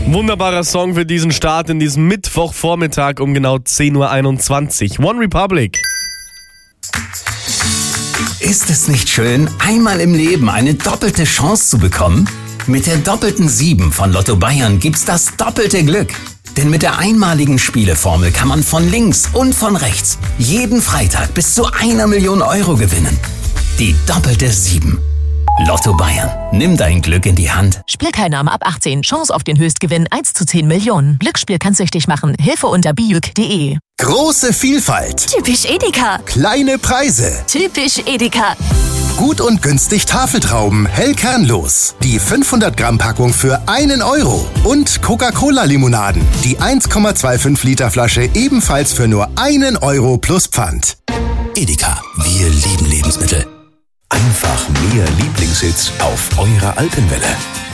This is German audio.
Wunderbarer Song für diesen Start in diesem Mittwochvormittag um genau 10.21 Uhr. One Republic. Ist es nicht schön, einmal im Leben eine doppelte Chance zu bekommen? Mit der doppelten 7 von Lotto Bayern gibt's das doppelte Glück. Denn mit der einmaligen Spieleformel kann man von links und von rechts jeden Freitag bis zu 1 Million Euro gewinnen. Die doppelte 7. Lotto Bayern. Nimm dein Glück in die Hand. Spielteilnahme ab 18. Chance auf den Höchstgewinn 1 zu 10 Millionen. Glücksspiel kann süchtig machen. Hilfe unter bijuk.de. Große Vielfalt. Typisch Edeka. Kleine Preise. Typisch Edeka. Gut und günstig Tafeltrauben, hellkernlos. Die 500 Gramm Packung für 1 Euro. Und Coca-Cola-Limonaden. Die 1,25 Liter Flasche ebenfalls für nur 1 Euro plus Pfand. Edeka. Wir lieben Lebensmittel. Einfach mehr Lieblingshits auf eurer Alpenwelle.